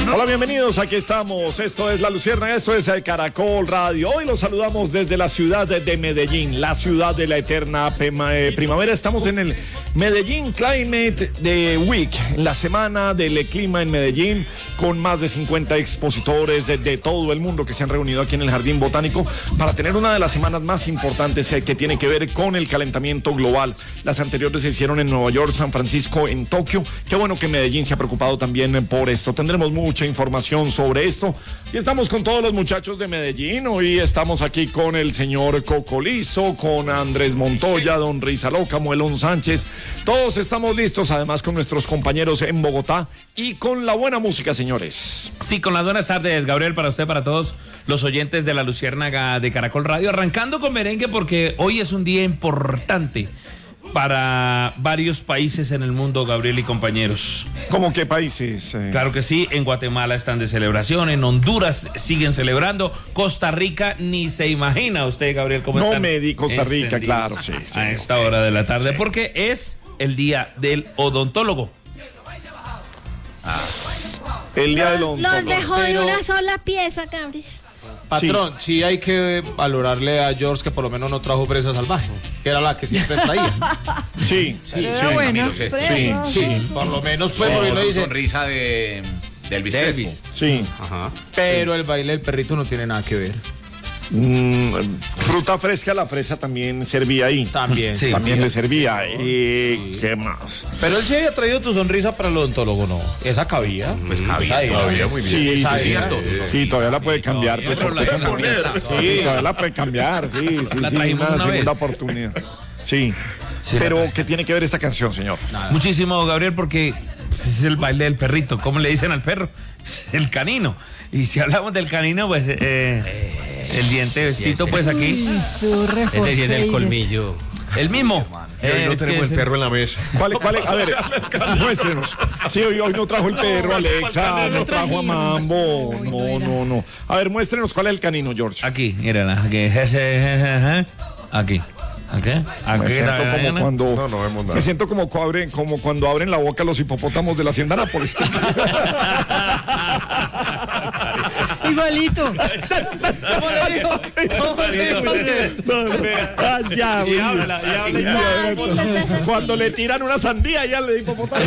Hola, bienvenidos, aquí estamos. Esto es La Luciérnaga, esto es Caracol Radio. Hoy los saludamos desde la ciudad de Medellín, la ciudad de la eterna primavera. Estamos en el Medellín Climate Week, la semana del clima en Medellín, con más de 50 expositores de todo el mundo que se han reunido aquí en el Jardín Botánico para tener una de las semanas más importantes que tiene que ver con el calentamiento global. Las anteriores se hicieron en Nueva York, San Francisco, en Tokio. Qué bueno que Medellín se ha preocupado también por esto. Tendremos mucha información sobre esto. Y estamos con todos los muchachos de Medellín. Hoy estamos aquí con el señor Cocolizo, con Andrés Montoya, don Rizaloca, Muelón Sánchez. Todos estamos listos, además con nuestros compañeros en Bogotá y con la buena música, señores. Sí, con las buenas tardes, Gabriel, para usted, para todos los oyentes de La Luciérnaga de Caracol Radio. Arrancando con merengue porque hoy es un día importante para varios países en el mundo, Gabriel y compañeros. ¿Cómo qué países? Claro que sí, en Guatemala están de celebración, en Honduras siguen celebrando, Costa Rica ni se imagina usted, Gabriel, cómo están. No me di Costa Rica, claro, sí. A esta hora de la tarde, sí, porque es el día del odontólogo. El día del odontólogo. Los dejó de una sola pieza, Gabriel. Patrón, sí hay que valorarle a George que por lo menos no trajo presa salvaje, que era la que siempre traía. Sí, Bueno, sí, por lo menos pues porque no dice sonrisa de Elvis Crespo. Sí. Ajá. Pero el baile del perrito no tiene nada que ver. Fruta fresca, la fresa también servía ahí. También, sí, también le servía. Y ¿qué más? Pero él sí había traído tu sonrisa para el odontólogo, ¿no? Esa cabía. Pues cabía muy bien. Sí, Esa sí, cierto. sí, todavía la puede cambiar. Todavía, pero la van a poner. Sí, todavía la puede cambiar. Sí, La trajimos una segunda vez. oportunidad. Sí. Pero ¿qué tiene que ver esta canción, señor? Nada. Muchísimo, Gabriel, porque pues, es el baile del perrito. ¿Cómo le dicen al perro? El canino. Y si hablamos del canino, pues el dientecito, pues aquí. Ese sí es el colmillo. El mismo. Hoy no tenemos el perro en la mesa. ¿Cuál es? A ver, muéstrenos. Sí, hoy no trajo el perro, Alexa, no trajo a Mambo. No. A ver, muéstrenos cuál es el canino, George. Aquí, miren, aquí. Aquí. Me siento como cuando No vemos nada. me siento como cuando abren la boca los hipopótamos de la hacienda Nápoles. Igualito. Cuando le tiran una sandía ya le hipopótamo.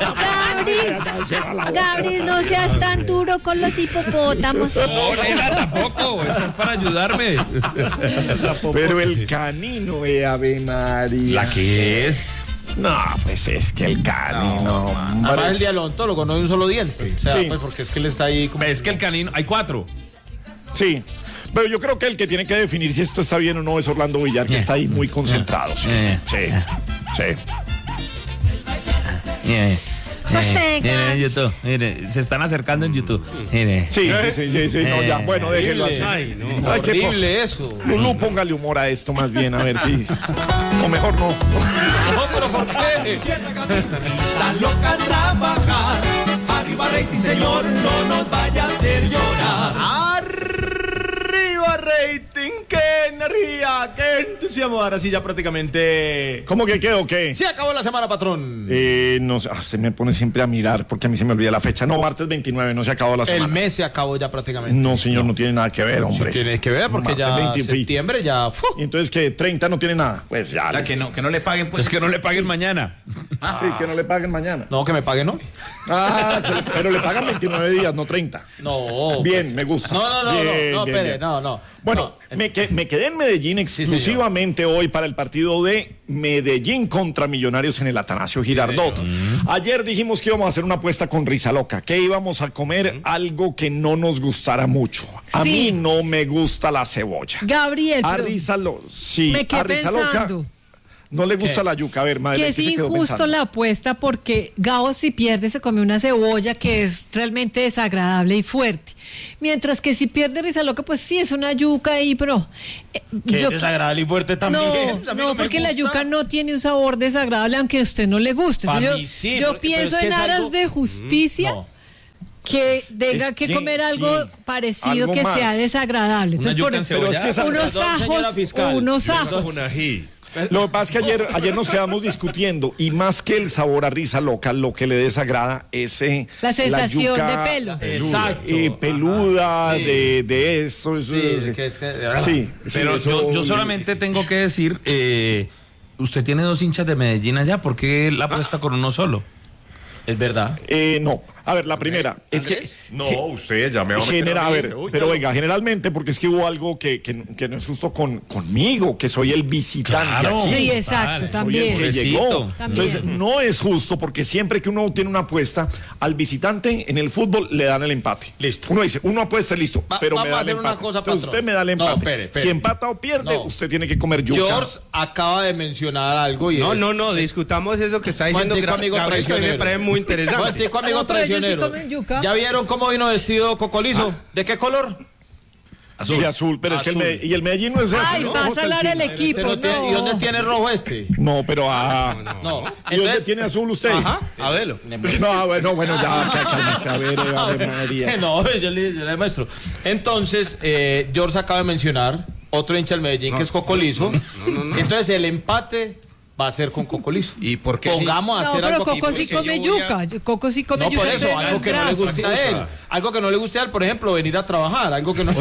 Gabriel, no seas tan duro con los hipopótamos. No, Nela, tampoco. Esto es para ayudarme. Pero el canino, Ave María. ¿La qué es? No, pues es que el canino. Además el día del odontólogo, no de un solo diente. O sea, Sí. pues porque es que él está ahí como... Es que el canino, hay 4. Sí. Pero yo creo que el que tiene que definir si esto está bien o no es Orlando Villar, que está ahí muy concentrado. Sí. Miren, YouTube, miren, se están acercando en YouTube. Miren. Sí, no, ya, bueno, déjenlo así. Ay, no, Ay, qué horrible eso. Lulú, póngale humor a esto más bien, a ver si. O mejor no. No, pero ¿por qué? Loca a trabajar, arriba rating, señor, no nos vaya a hacer llorar. Arriba rating, qué energía, qué entusiasmo. Ahora sí ya prácticamente... ¿Cómo que qué o qué? Se acabó la semana, patrón. No sé, se me pone siempre a mirar porque a mí se me olvida la fecha. No, martes 29, no se acabó la semana. El mes se acabó ya prácticamente. No, señor, no tiene nada que ver, hombre. Sí tiene que ver porque Martes ya 20, septiembre ya... Y entonces que 30 no tiene nada. Pues ya. O sea, que no le paguen, pues. Es que no le paguen mañana. Sí, que no le paguen mañana. No, que me paguen hoy. Pero le pagan 29 días, no 30. No. Bien, pues. me gusta. No, Bien, espere, bien. no. Bueno, No, me quedé en Medellín exclusivamente hoy para el partido de Medellín contra Millonarios en el Atanasio Girardot. Ayer dijimos que íbamos a hacer una apuesta con Rizaloca, que íbamos a comer algo que no nos gustara mucho. A mí no me gusta la cebolla. Gabriel, A pero Rizaloca, sí, me a quedé Rizaloca pensando no le gusta la yuca. A ver, madre, que ¿qué es se quedó injusto pensando? la apuesta porque Gabo si pierde se come una cebolla que es realmente desagradable y fuerte. Mientras que si pierde Rizaloca, pues sí es una yuca ahí, pero... Que es desagradable y fuerte también. No, porque la yuca no tiene un sabor desagradable aunque a usted no le guste. Pa' Entonces mí sí, yo porque- pienso pero es que en es aras algo- de justicia... No. que tenga Es que que comer algo sí, parecido algo que sea más. desagradable. Una Entonces, yuca en Pero es que esa- unos Perdón, señora ajos, fiscal. unos ajos. Con ají. Lo que pasa es que ayer nos quedamos discutiendo y más que el sabor a risa loca, lo que le desagrada es la sensación yuca de pelo. Exacto. Peluda, Sí. de eso. Sí, Pero eso- yo solamente tengo que decir, usted tiene 2 hinchas de Medellín allá, ¿por qué la apuesta con uno solo? Es verdad. No, a ver, la primera es que No, usted ya me va a meter a mí. ver, Uy, pero ya. venga, generalmente porque es que hubo algo que no es justo conmigo, que soy el visitante Claro. aquí. Sí, exacto, Vale, Soy el también. que Pobrecito. llegó. También. Entonces, no es justo porque siempre que uno tiene una apuesta, al visitante en el fútbol le dan el empate. Listo. Uno dice, uno apuesta, listo, pero vamos me da a el hacer una empate. cosa, Entonces, patrón. usted me da el No, empate. espere. Si empata o pierde, No. usted tiene que comer yuca. George acaba de mencionar algo y No, discutamos eso que está diciendo Momentico, amigo Gabriel, que a mí me traicionero. parece muy interesante. Momentico, amigo No, pero ellos sí traicionero. comen yuca. ¿Ya vieron cómo vino vestido Cocolizo? ¿De qué color? De azul, pero es que Azul. y el Medellín no es eso. Ay, ¿no? va a Ojo, salar el Delfín. equipo, Este no tiene- no. ¿Y dónde tiene rojo este? No, pero No. ¿Y dónde tiene azul usted? Ajá, a verlo. No, bueno, ya, cálmese, a ver, Ave María. No, yo le muestro. Entonces, George acaba de mencionar otro hincha del Medellín que es Cocolizo. Entonces, el empate va a ser con Cocolizo. ¿Y por qué? Pongamos a No, hacer pero algo Coco sí porque come yo voy yuca. Coco sí come No, yuca. por eso, entonces no algo es que no le grasa. guste a él. Algo que no le guste a él, por ejemplo, venir a trabajar. Algo que no.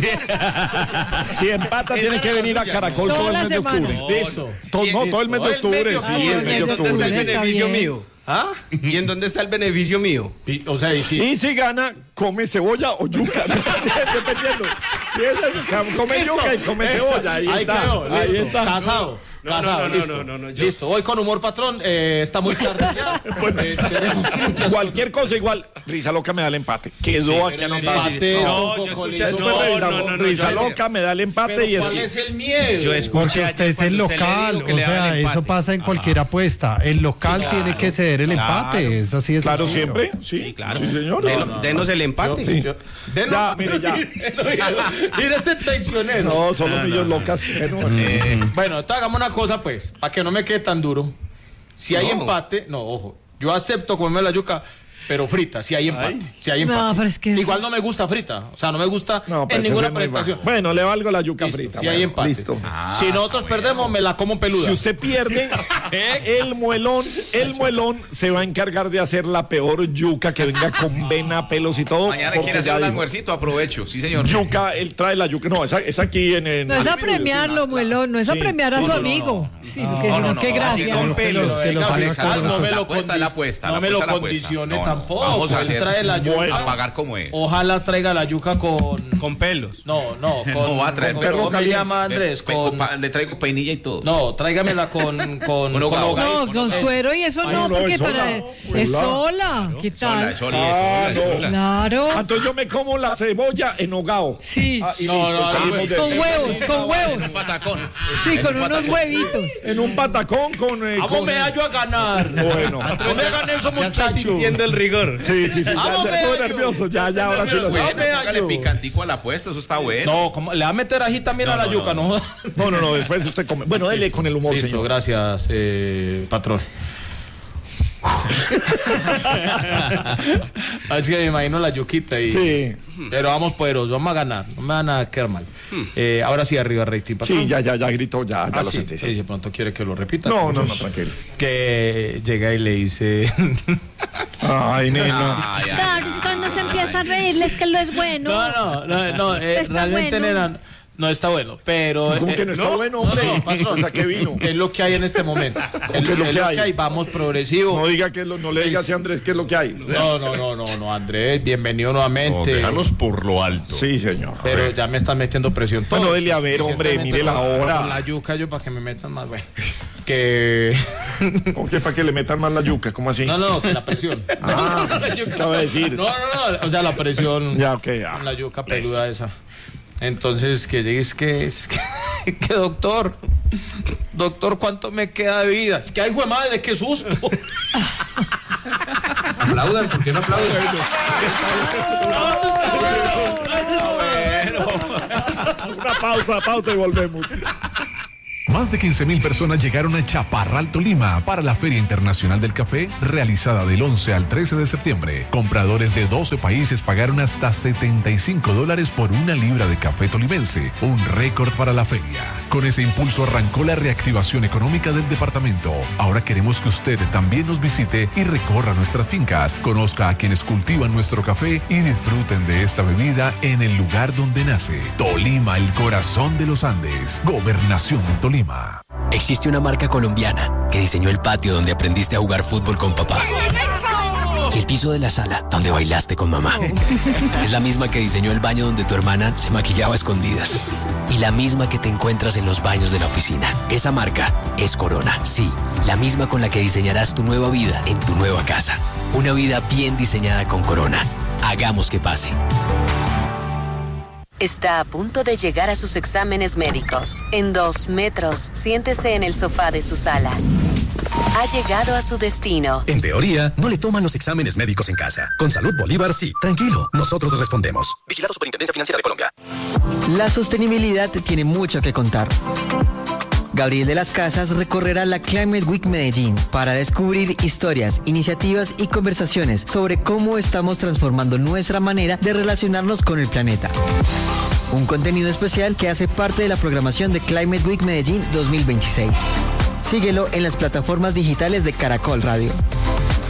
Si empata, tiene que venir a Caracol Toda todo el la mes de semana. octubre. Listo. Todo el mes de octubre, sí, Ah, el mes de ¿Y en dónde está octubre. el Está beneficio bien. mío? ¿Ah? ¿Y en dónde está el beneficio mío? O sea, y sí. Y si gana, come cebolla o yuca, dependiendo. Si es el- come yuca y come cebolla, ahí está. quedó, Ahí listo. está. Casado. Casado, listo. Listo, voy con humor, patrón. Está muy tarde ya. Tenemos muchas Cualquier cosa igual, Risa Loca me da el empate. Quedó aquí el anotado. empate No, con yo Cocolizo. escuché- Risa no, Loca me da el empate Pero y es ¿cuál que- es el miedo? Yo escuché Porque ayer usted es el cuando usted le local, dijo que o le daba sea, el eso empate. pasa en cualquier apuesta. El local tiene que ceder el empate, es así de Claro, sencillo. siempre. Sí, Claro. Sí, señor. Denos el empate. Sí. Denos- Ya, mire, ya. Mira este traicionero. No, son los millos locas. Bueno, entonces hagamos una cosa, pues, para que no me quede tan duro. Si hay empate, no, ojo, yo acepto comerme la yuca, pero frita, si hay empate. Si hay empate. No, pero es que- Igual no me gusta frita, o sea, no me gusta No, pues en ninguna ese es muy presentación. bajo. Bueno, le valgo la yuca Listo, frita. si hay bueno, empate. Listo. Si nosotros perdemos, me la como peluda. Si usted pierde, el muelón se va a encargar de hacer la peor yuca que venga con vena, pelos y todo. Mañana porque quiere hacer ya un dijo, almuercito, aprovecho. Sí, señor. Yuca, él trae la yuca. No, es aquí en No es a premiarlo, muelón, no es a premiar a su amigo. Sí, porque si no, qué gracia. con pelos, que los Venga, haga con no me La lo apuesta es la apuesta. no la me lo apuesta es la apuesta. condicione No, no. tampoco. Vamos a Él hacer. trae la yuca. A pagar como es. Ojalá traiga la yuca con pelos. No, con No va a traer con- perro ¿cómo se caliente. llama Andrés? Le traigo peinilla y todo. No, tráigamela con Bueno, Gabo. No, con suero y eso no, no, porque es sola. para. Es sola. ¿Qué Sola, tal? sola, no. sola. Claro. Entonces yo me como la cebolla en hogao. Sí. Con Con huevos. Patacón. Sí, con unos huevitos. En un patacón con. ¿Cómo con- me hallo a ganar? Bueno. No me hagan eso, muchachos. Sintiendo el rigor. Sí, ya, Vamos, ya estoy Bello. nervioso. Ya, ahora sí lo Bueno, me póngale hallo. picantico a la apuesta, eso está bueno. No, ¿cómo? Le va a meter ají también a la yuca, ¿no? No, después usted come. Bueno, dele con el humor, Listo, señor. gracias, patrón. Es que me imagino la yuquita y... Sí. Pero vamos poderosos, vamos a ganar, no me van a quedar mal. Ahora sí, arriba rating, patrón. Sí, ya gritó, ya Ah, lo sí, sentí. sí, de pronto quiere que lo repita. No, tranquilo. Que llega y le dice... Ay, nena. Ay, ay, Claro, es cuando se empieza a reírles que lo es bueno. No, Está realmente, bueno. nena, no está bueno, pero... ¿Cómo que no está bueno, hombre? No, patrón, O sea, ¿qué vino? Es lo que hay en este momento. Es que lo que hay, vamos progresivo. No diga que no le diga así a Andrés qué es lo que hay. No, Andrés, bienvenido nuevamente. déjanos por lo alto. Sí, señor. Pero ya me están metiendo presión. Bueno, todos. dele a ver, hombre, Recientemente mire la con- hora. con la yuca yo para que me metan más, bueno. Que... ¿Con qué para que le metan más la yuca? ¿Cómo así? No, que la presión. Ah, ¿qué acaba de decir? No, o sea, la presión. Ya, ok, ya. Con la yuca peluda esa. Entonces, que llegues que doctor, ¿cuánto me queda de vida? Es que, ay, güey, madre, qué susto. Aplaudan, ¿por qué no aplauden? Una pausa y volvemos. Más de 15,000 personas llegaron a Chaparral, Tolima, para la Feria Internacional del Café, realizada del 11 al 13 de septiembre. Compradores de 12 países pagaron hasta $75 por una libra de café tolimense, un récord para la feria. Con ese impulso arrancó la reactivación económica del departamento. Ahora queremos que usted también nos visite y recorra nuestras fincas, conozca a quienes cultivan nuestro café y disfruten de esta bebida en el lugar donde nace. Tolima, el corazón de los Andes. Gobernación de Tolima. Existe una marca colombiana que diseñó el patio donde aprendiste a jugar fútbol con papá. Y el piso de la sala donde bailaste con mamá. Es la misma que diseñó el baño donde tu hermana se maquillaba a escondidas. Y la misma que te encuentras en los baños de la oficina. Esa marca es Corona. Sí, la misma con la que diseñarás tu nueva vida en tu nueva casa. Una vida bien diseñada con Corona. Hagamos que pase. Está a punto de llegar a sus exámenes médicos. En 2 metros, siéntese en el sofá de su sala. Ha llegado a su destino. En teoría, no le toman los exámenes médicos en casa. Con Salud Bolívar, sí. Tranquilo, nosotros respondemos. Vigilado Superintendencia Financiera de Colombia. La sostenibilidad tiene mucho que contar. Gabriel de las Casas recorrerá la Climate Week Medellín para descubrir historias, iniciativas y conversaciones sobre cómo estamos transformando nuestra manera de relacionarnos con el planeta. Un contenido especial que hace parte de la programación de Climate Week Medellín 2026. Síguelo en las plataformas digitales de Caracol Radio.